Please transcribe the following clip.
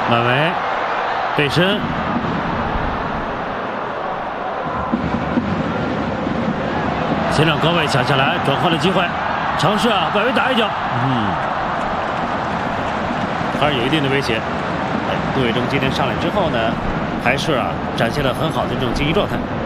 马维背身，前场高位抢下来，转换的机会，尝试啊，外围打一脚，还是有一定的威胁。杜伟忠今天上来之后呢，还是展现了很好的这种竞技状态。